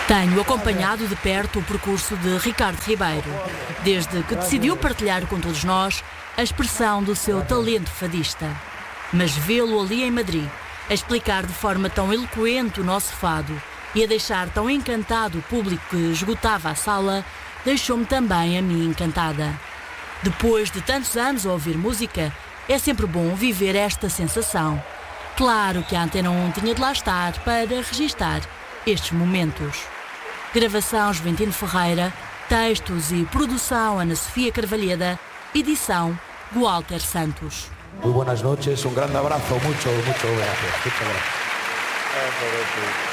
Tenho acompanhado de perto o percurso de Ricardo Ribeiro, desde que decidiu partilhar com todos nós a expressão do seu talento fadista. Mas vê-lo ali em Madrid, a explicar de forma tão eloquente o nosso fado e a deixar tão encantado o público que esgotava a sala, deixou-me também a mim encantada. Depois de tantos anos a ouvir música, é sempre bom viver esta sensação. Claro que a Antena 1 tinha de lá estar para registar estes momentos. Gravação Juventino Ferreira, textos e produção Ana Sofia Carvalheda, edição Walter Santos. Muy buenas noches, un gran abrazo, mucho gracias. Muchas gracias.